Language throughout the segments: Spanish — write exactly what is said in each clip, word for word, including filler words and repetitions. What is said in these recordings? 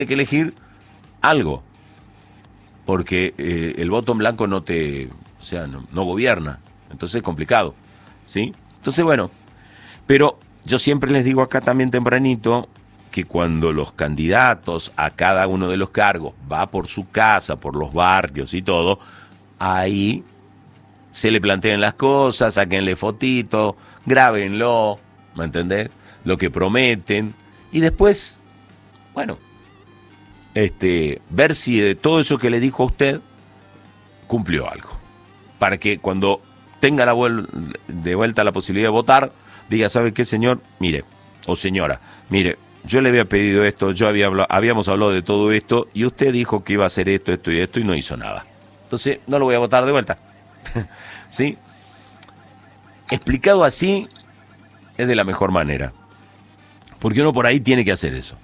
hay que elegir algo, porque eh, el voto en blanco no te, o sea, no, no gobierna, entonces es complicado, ¿sí? Entonces, bueno, pero yo siempre les digo acá también tempranito que cuando los candidatos a cada uno de los cargos va por su casa, por los barrios y todo, ahí se le planteen las cosas, sáquenle fotito, grábenlo, ¿me entendés? Lo que prometen, y después, bueno, este, ver si de todo eso que le dijo a usted cumplió algo, para que cuando tenga la vuel- de vuelta la posibilidad de votar, diga, ¿sabe qué, señor? Mire, o señora, mire, yo le había pedido esto, yo había hablado, habíamos hablado de todo esto, y usted dijo que iba a hacer esto, esto y esto, y no hizo nada. Entonces, no lo voy a votar de vuelta. ¿Sí? Explicado así, es de la mejor manera. Porque uno por ahí tiene que hacer eso.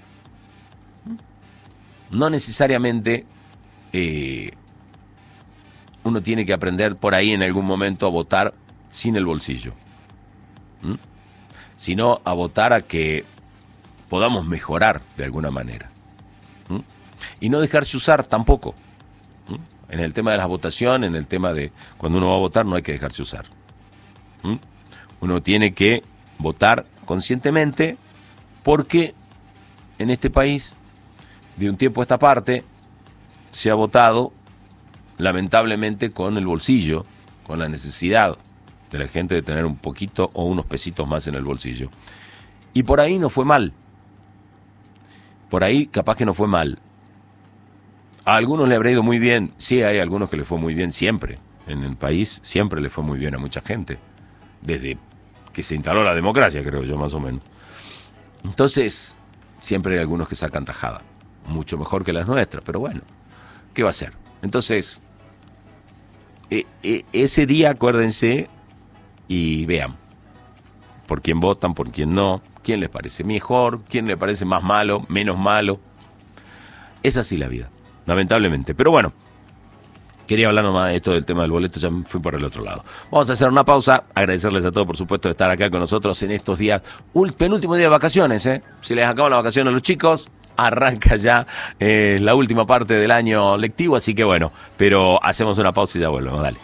No necesariamente eh, uno tiene que aprender por ahí en algún momento a votar sin el bolsillo, ¿Mm? sino a votar a que podamos mejorar de alguna manera. ¿Mm? Y no dejarse usar tampoco. ¿Mm? En el tema de las votaciones, en el tema de cuando uno va a votar, no hay que dejarse usar. ¿Mm? Uno tiene que votar conscientemente, porque en este país, de un tiempo a esta parte, se ha votado lamentablemente con el bolsillo, con la necesidad de la gente de tener un poquito o unos pesitos más en el bolsillo. Y por ahí no fue mal. Por ahí capaz que no fue mal. A algunos le habrá ido muy bien. Sí, hay algunos que le fue muy bien siempre. En el país siempre le fue muy bien a mucha gente. Desde que se instaló la democracia, creo yo, más o menos. Entonces, siempre hay algunos que sacan tajada. Mucho mejor que las nuestras, pero bueno, ¿qué va a hacer? Entonces, e- e- ese día acuérdense y vean por quién votan, por quién no, quién les parece mejor, quién les parece más malo, menos malo. Es así la vida, lamentablemente. Pero bueno, quería hablar nomás de esto del tema del boleto, ya me fui por el otro lado. Vamos a hacer una pausa, agradecerles a todos, por supuesto, de estar acá con nosotros en estos días, un penúltimo día de vacaciones, ¿eh? Si les acaban las vacaciones a los chicos, arranca ya eh, la última parte del año lectivo, así que bueno, pero hacemos una pausa y ya volvemos, dale.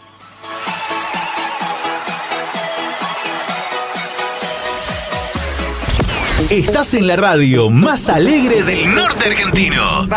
Estás en la radio más alegre del norte argentino.